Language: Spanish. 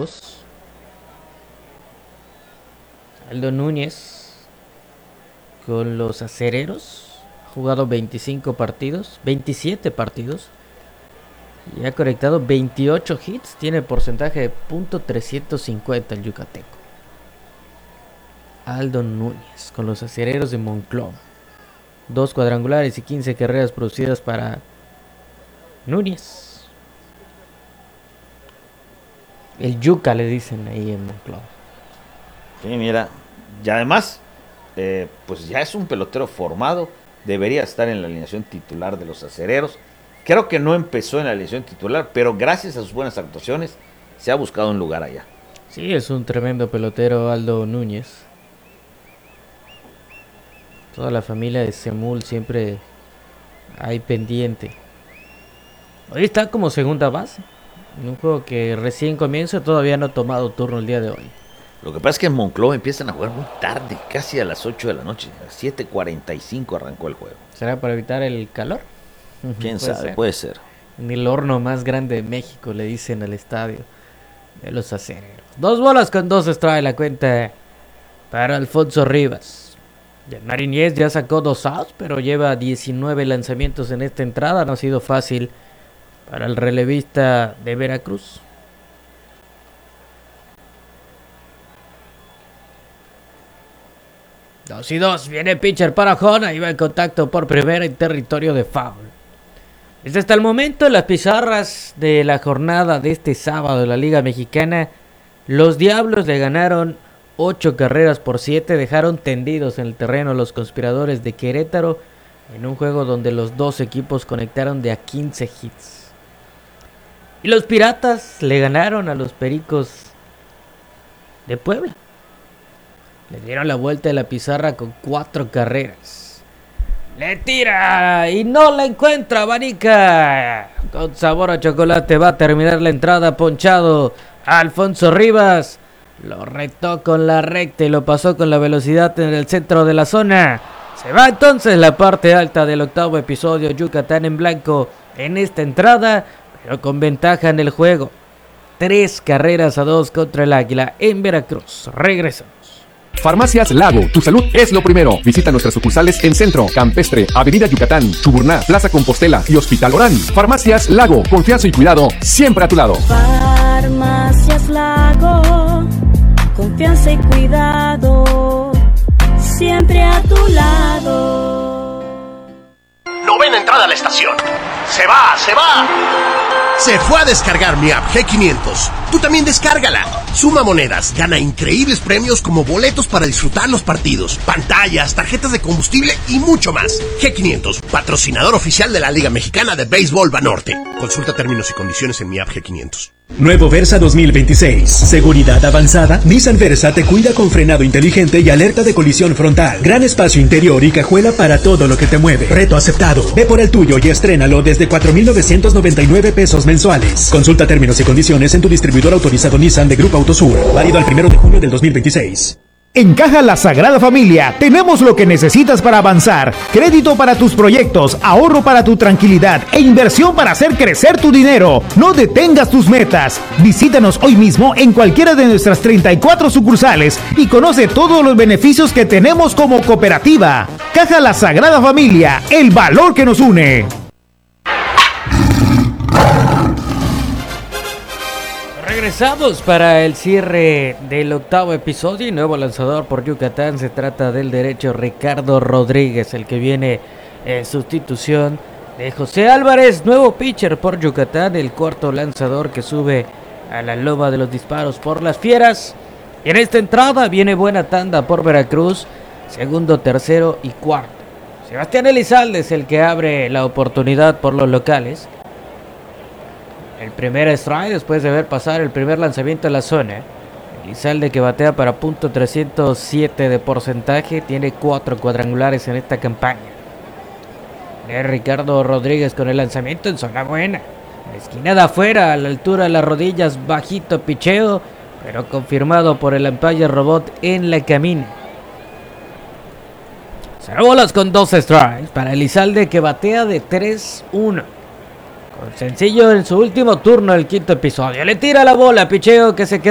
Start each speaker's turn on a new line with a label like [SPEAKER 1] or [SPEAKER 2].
[SPEAKER 1] puntos. Aldo Núñez con los acereros ha jugado 27 partidos y ha conectado 28 hits. Tiene porcentaje de .350 el yucateco. Aldo Núñez con los acereros de Monclova. 2 cuadrangulares y 15 carreras producidas para Núñez. El yuca le dicen ahí en Monclova.
[SPEAKER 2] Sí, mira, y además, pues ya es un pelotero formado, debería estar en la alineación titular de los acereros. Creo que no empezó en la alineación titular, pero gracias a sus buenas actuaciones se ha buscado un lugar allá.
[SPEAKER 1] Sí, es un tremendo pelotero Aldo Núñez. Toda la familia de Semul siempre hay pendiente. Hoy está como segunda base, en un juego que recién comienza, todavía no ha tomado turno el día de hoy.
[SPEAKER 2] Lo que pasa es que en Monclova empiezan a jugar muy tarde, casi a las 8 de la noche. A 7:45 arrancó el juego.
[SPEAKER 1] ¿Será para evitar el calor?
[SPEAKER 2] ¿Quién sabe? Puede ser.
[SPEAKER 1] En el horno más grande de México, le dicen al estadio de los acereros. 2 bolas con 2 strikes la cuenta para Alfonso Rivas. Yanmari Nies ya sacó 2 outs, pero lleva 19 lanzamientos en esta entrada. No ha sido fácil para el relevista de Veracruz. Dos y 2, viene pitcher para Jona, iba en contacto por primera en territorio de foul. Desde hasta el momento, en las pizarras de la jornada de este sábado de la Liga Mexicana, los Diablos le ganaron 8 carreras por 7, dejaron tendidos en el terreno a los conspiradores de Querétaro en un juego donde los dos equipos conectaron de a 15 hits. Y los Piratas le ganaron a los Pericos de Puebla. Le dieron la vuelta de la pizarra con 4 carreras. Le tira y no la encuentra, abanica. Con sabor a chocolate va a terminar la entrada ponchado. Alfonso Rivas lo retó con la recta y lo pasó con la velocidad en el centro de la zona. Se va entonces la parte alta del octavo episodio. Yucatán en blanco en esta entrada, pero con ventaja en el juego. 3 carreras a 2 contra el Águila en Veracruz. Regresamos.
[SPEAKER 3] Farmacias Lago, tu salud es lo primero. Visita nuestras sucursales en Centro, Campestre, Avenida Yucatán, Chuburná, Plaza Compostela y Hospital Orán. Farmacias Lago, confianza y cuidado siempre a tu lado.
[SPEAKER 4] Farmacias Lago, confianza y cuidado siempre a tu lado.
[SPEAKER 5] Novena entrada a la estación. Se va.
[SPEAKER 6] Se fue a descargar mi app G500. Tú también descárgala. Suma monedas, gana increíbles premios como boletos para disfrutar los partidos, pantallas, tarjetas de combustible y mucho más. G500, patrocinador oficial de la Liga Mexicana de Béisbol Banorte. Consulta términos y condiciones en mi app G500.
[SPEAKER 7] Nuevo Versa 2026. Seguridad avanzada. Nissan Versa te cuida con frenado inteligente y alerta de colisión frontal. Gran espacio interior y cajuela para todo lo que te mueve. Reto aceptado. Ve por el tuyo y estrénalo desde 4,999 pesos mensuales. Consulta términos y condiciones en tu distribuidor autorizado Nissan de Grupo Autosur. Válido al 1 de junio del 2026.
[SPEAKER 8] En Caja La Sagrada Familia tenemos lo que necesitas para avanzar. Crédito para tus proyectos, ahorro para tu tranquilidad e inversión para hacer crecer tu dinero. No detengas tus metas. Visítanos hoy mismo en cualquiera de nuestras 34 sucursales y conoce todos los beneficios que tenemos como cooperativa. Caja La Sagrada Familia, el valor que nos une.
[SPEAKER 1] Regresamos para el cierre del octavo episodio y nuevo lanzador por Yucatán. Se trata del derecho Ricardo Rodríguez, el que viene en sustitución de José Álvarez. Nuevo pitcher por Yucatán, el cuarto lanzador que sube a la loma de los disparos por las Fieras. Y en esta entrada viene buena tanda por Veracruz, segundo, tercero y cuarto. Sebastián Elizalde es el que abre la oportunidad por los locales. El primer strike después de ver pasar el primer lanzamiento en la zona. Elizalde, que batea para .307 de porcentaje, tiene 4 cuadrangulares en esta campaña. Ricardo Rodríguez con el lanzamiento en zona buena. La esquina de afuera, a la altura de las rodillas, bajito picheo, pero confirmado por el umpire robot en la cabina. 0 bolas con 2 strikes para Elizalde, que batea de 3-1. Con sencillo en su último turno del quinto episodio. Le tira la bola, picheo que se queda